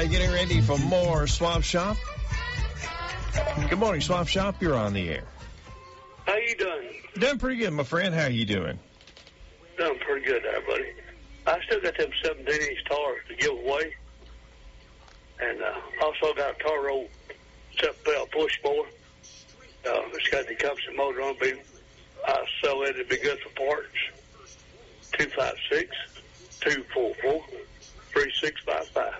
right, getting ready for more Swap Shop. Good morning, Swap Shop. You're on the air. How you doing? Doing pretty good, my friend. How you doing? Doing pretty good there, buddy. I still got them 17-inch tires to give away. And also got a Toro self-propelled push mower. It's got the Compson motor on it. I sell it. It'd be good for parts. 256-244-3655.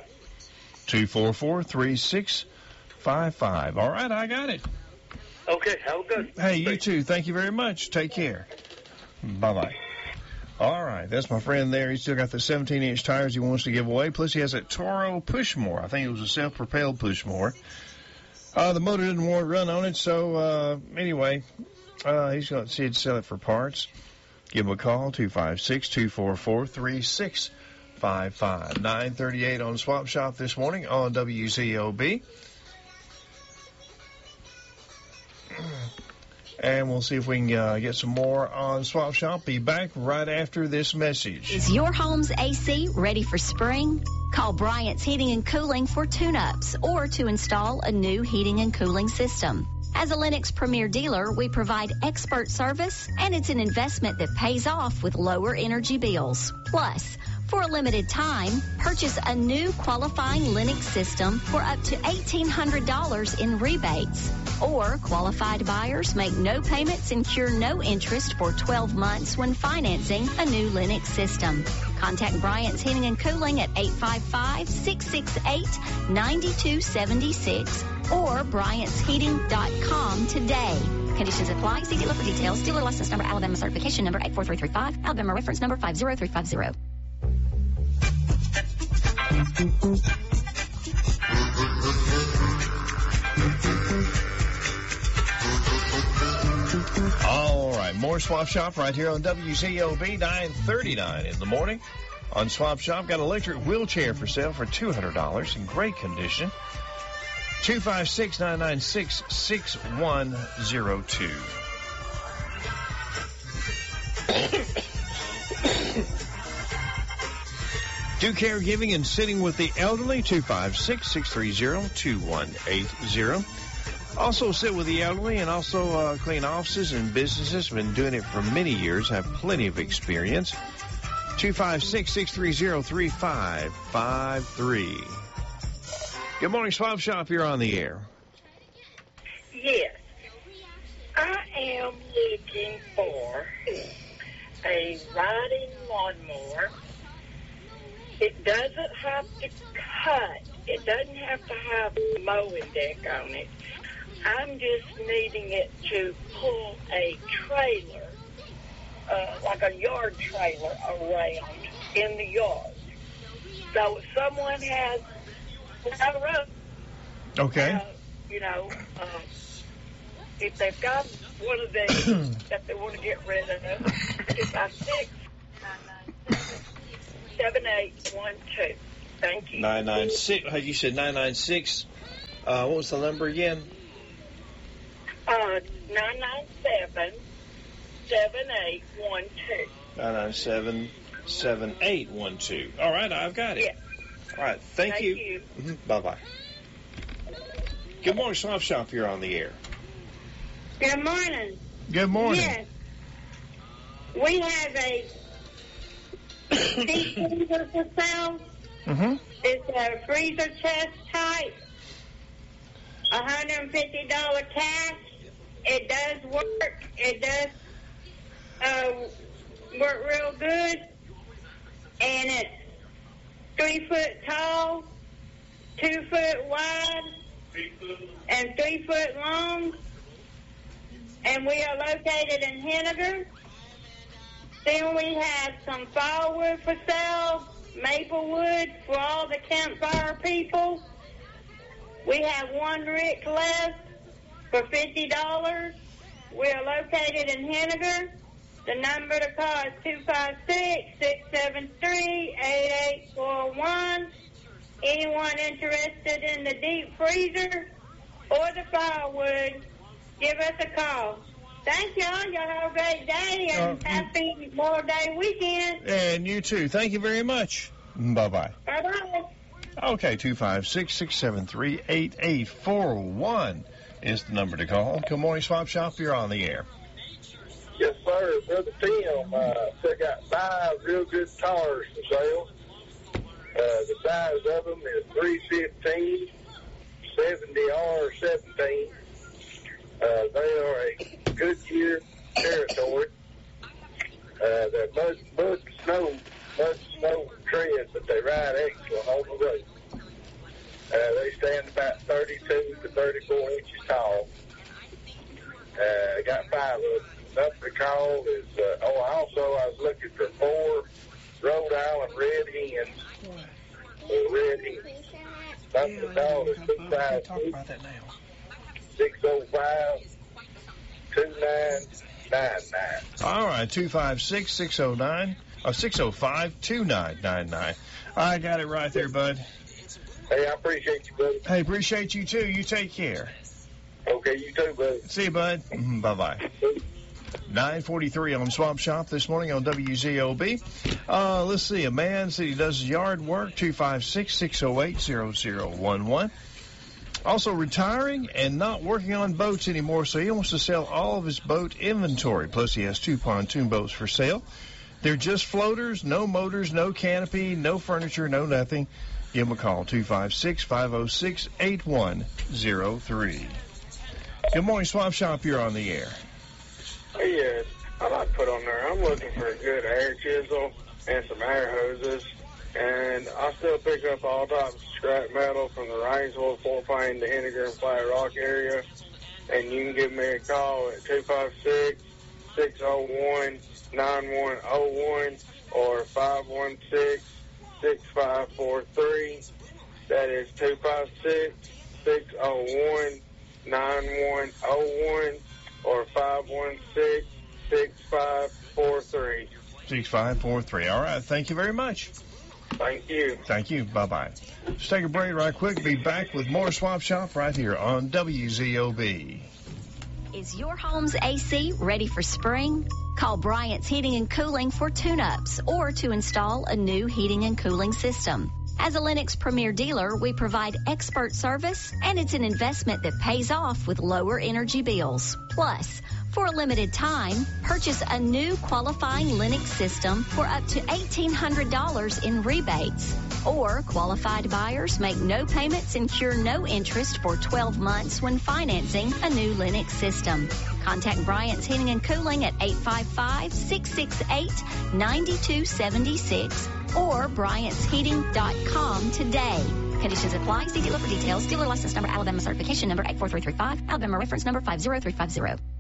244-3655. All right, I got it. Okay, have a good. Hey, you too. Thank you very much. Take care. Bye-bye. All right, that's my friend there. He's still got the 17-inch tires he wants to give away. Plus, he has a Toro push mower. I think it was a self-propelled push mower. The motor didn't want to run on it, so anyway, he's going to see it sell it for parts. Give him a call, 256-244-3655. 9:38 on Swap Shop this morning on WCOB. And we'll see if we can get some more on Swap Shop. Be back right after this message. Is your home's AC ready for spring? Call Bryant's Heating and Cooling for tune-ups or to install a new heating and cooling system. As a Lennox Premier dealer, we provide expert service, and it's an investment that pays off with lower energy bills. Plus, for a limited time, purchase a new qualifying Lennox system for up to $1,800 in rebates. Or qualified buyers make no payments and cure no interest for 12 months when financing a new Lennox system. Contact Bryant's Heating and Cooling at 855-668-9276 or Bryant'sHeating.com today. Conditions apply. See dealer for details. Dealer license number, Alabama certification number 84335, Alabama reference number 50350. All right, more Swap Shop right here on WCOB, 9:39 in the morning. On Swap Shop, got an electric wheelchair for sale for $200 in great condition. 256-996-6102. Do caregiving and sitting with the elderly, 256-630-2180. Also sit with the elderly and also clean offices and businesses. Been doing it for many years. Have plenty of experience. 256-630-3553. Good morning, Swap Shop. You're on the air. Yes. I am looking for a riding lawnmower. It doesn't have to cut. It doesn't have to have a mowing deck on it. I'm just needing it to pull a trailer, like a yard trailer around in the yard. So if someone has a road, Okay. If they've got one of these that they want to get rid of, 256-996-7812. Thank you. 996. You said 996. What was the number again? 997-7812. 997-7812. All right, I've got it. Yeah. All right, thank you. Bye-bye. Good morning, Swap Shop. You're on the air. Good morning. Good morning. Yes. We have a deep freezer for sale. Mm-hmm. It's a freezer chest type. $150 cash. It does work. It does work real good. And it's 3 foot tall, 2 foot wide, and 3 foot long. And we are located in Henniger. Then we have some firewood for sale, maple wood for all the campfire people. We have one rick left for $50. We are located in Henniger. The number to call is 256-673-8841. Anyone interested in the deep freezer or the firewood, give us a call. Thank y'all. Y'all have a great day and happy Memorial Day weekend. And you too. Thank you very much. Bye-bye. Bye-bye. Okay, 256-673-8841 is the number to call. Good morning, Swap Shop. You're on the air. Yes, sir. Brother Tim, they got 5 real good tires for sale. The size of them is 315, 70R17. They are a Goodyear Territory. They're mud snow treads, but they ride excellent on the road. They stand about 32 to 34 inches tall. I got 5 of them. Number to call is, I was looking for 4 Rhode Island red hens. Red hens. Number to call is 605-2999. All right, 256-605-2999. I got it right there, bud. Hey, I appreciate you, buddy. Hey, appreciate you, too. You take care. Okay, you too, buddy. See you, bud. Bye-bye. 9:43 on Swap Shop this morning on WZOB. Let's see. A man said he does his yard work, 256-608-0011. Also retiring and not working on boats anymore, so he wants to sell all of his boat inventory. Plus, he has 2 pontoon boats for sale. They're just floaters, no motors, no canopy, no furniture, no nothing. Give him a call, 256-506-8103. Good morning, Swap Shop. You're on the air. Hey, yes. I'd like to put on there, I'm looking for a good air chisel and some air hoses. And I still pick up all types of scrap metal from the Rainsville, Fort Payne, the Henniger, and Flat Rock area. And you can give me a call at 256-601-9101 or 516-6543. That is 256-601-9101 or 516-6543. 6543. All right. Thank you very much. Thank you. Thank you. Bye-bye. Let's take a break right quick. Be back with more Swap Shop right here on WZOB. Is your home's AC ready for spring? Call Bryant's Heating and Cooling for tune-ups or to install a new heating and cooling system. As a Lennox Premier dealer, we provide expert service, and it's an investment that pays off with lower energy bills. Plus, for a limited time, purchase a new qualifying Lennox system for up to $1,800 in rebates. Or qualified buyers make no payments and cure no interest for 12 months when financing a new Lennox system. Contact Bryant's Heating and Cooling at 855-668-9276 or Bryant'sHeating.com today. Conditions apply. See dealer for details. Dealer license number, Alabama certification number 84335, Alabama reference number 50350.